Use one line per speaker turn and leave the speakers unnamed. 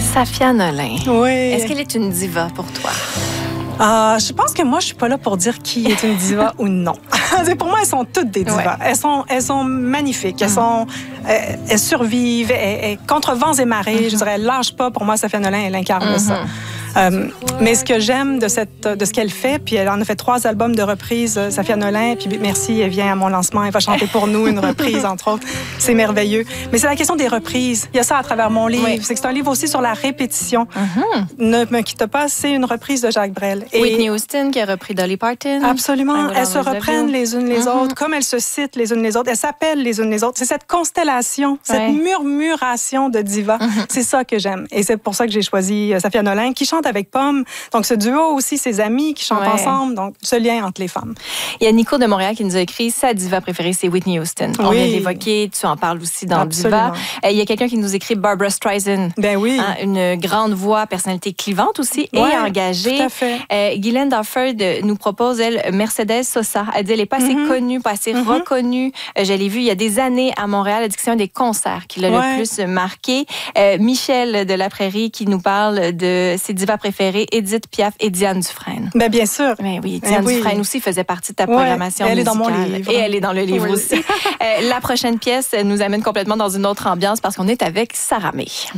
Safia Nolin.
Oui.
Est-ce qu'elle est une diva pour toi?
Je pense que moi, je suis pas là pour dire qui est une diva ou non. Pour moi, elles sont toutes des divas. Ouais. Elles sont magnifiques. Elles survivent. Elles contre vents et marées. Je dirais, elles lâchent pas. Pour moi, Safia Nolin, elle incarne ça. Mais ce que j'aime de ce qu'elle fait, puis elle en a fait 3 albums de reprises, Safia Nolin, puis merci, elle vient à mon lancement, elle va chanter pour nous une reprise, entre autres. C'est merveilleux. Mais c'est la question des reprises. Il y a ça à travers mon livre. Oui. C'est un livre aussi sur la répétition. Ne me quitte pas, c'est une reprise de Jacques Brel.
Et Whitney Houston qui a repris Dolly Parton.
Absolument. Elles se reprennent les unes les autres, comme elles se citent les unes les autres. Elles s'appellent les unes les autres. C'est cette constellation, cette murmuration de divas. C'est ça que j'aime. Et c'est pour ça que j'ai choisi Safia Nolin, qui chante avec Pomme. Donc, ce duo aussi, ses amis qui chantent ensemble. Donc, ce lien entre les femmes.
Il y a Nico de Montréal qui nous a écrit sa diva préférée, c'est Whitney Houston. On vient d'évoquer, tu en parles aussi dans Diva. Il y a quelqu'un qui nous écrit Barbra Streisand.
Ben oui.
Une grande voix, personnalité clivante aussi et engagée.
Tout à fait.
Guylaine Dafford nous propose, elle, Mercedes Sosa. Elle dit, elle n'est pas assez connue, pas assez reconnue. Je l'ai vue il y a des années à Montréal. Elle dit que c'est un des concerts qui l'a le plus marqué. Michel de la Prairie qui nous parle de ses divas préférées, Édith Piaf et Diane Dufresne.
Bien sûr.
Ben oui, Diane Dufresne aussi faisait partie de ta programmation musicale.
Elle est dans mon livre.
Et elle est dans le livre aussi. La prochaine pièce nous amène complètement dans une autre ambiance parce qu'on est avec Sarah May.